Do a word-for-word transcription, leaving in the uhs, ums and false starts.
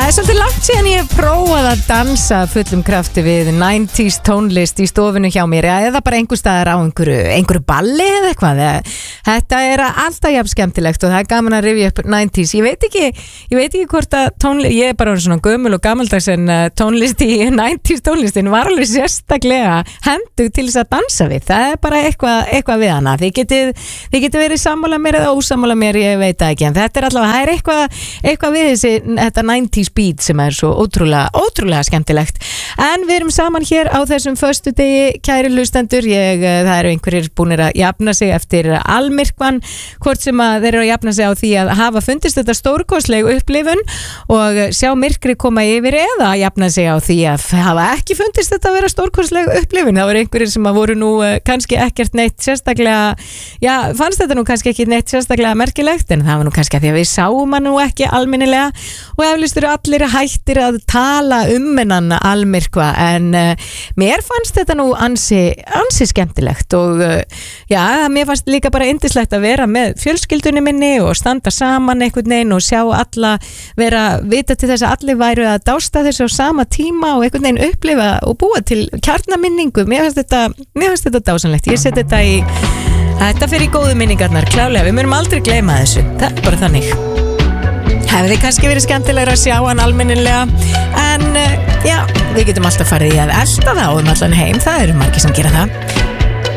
er svolítið langt síðan ég hef prófað að dansa fullum krafti við níutíu tónlist í stofinu hjá mér eða bara einhver staðar á einhverju, einhverju balli eða eitthvað. Þetta er alltaf jafn skemmtilegt og það er gaman að rifja upp níutíu. Ég veit ekki, ég veit ekki hvort að tónlist, ég er bara svona gömul og gamaldags en tónlist í níutíu tónlistin var alveg sérstaklega hendug til þess að dansa við. Það er bara eitthvað, eitthvað við hana. Þið getið, þið getið verið sammála mér eða ósammála mér, ég veit það ekki, en þetta er allavega, það er eitthvað, eitthvað við þessi, þetta níutíu beat sem er svo ótrúlega, ótrúlega skemmtilegt. En við erum saman hér á þessum föstudegi, kæri hlustendur. Ég, það eru einhverjir búnir að jafna sig eftir almyrkvann, hvort sem að þeir eru að jafna sig á því að hafa fundist þetta stórkostleg upplifun og sjá myrkri koma yfir eða jafna sig á því að hafa ekki fundist þetta að vera stórkostleg upplifun. Það voru einhverjir sem að voru nú kannski ekkert neitt sérstaklega, já, fannst þetta nú kannski ekki neitt sérstaklega merkilegt, en það var nú kannski að því að við sáum hann nú ekki almennilega og eflust eru allir hættir að tala um hennan almyrkva, en uh, mér fannst þetta nú ansi, ansi skemmtilegt og uh, já, mér fannst líka bara yndislegt að vera með fjölskyldunni minni og standa saman einhvern veginn og sjá alla vera, vita til þess að allir væru að dásta þessu á sama tíma og einhvern veginn upplifa og búa til kjarnaminningu. Mér fannst þetta, mér fannst þetta dásanlegt. Ég set þetta í, þetta fyrir í góðu minningarnar, klálega, við munum aldrei gleyma þessu, það er bara þannig. Hefði kannski verið skemmtilegra að sjá hann almennilega, en uh, já, við getum alltaf farið í að elta það og um allan heim, það eru margir sem gera það.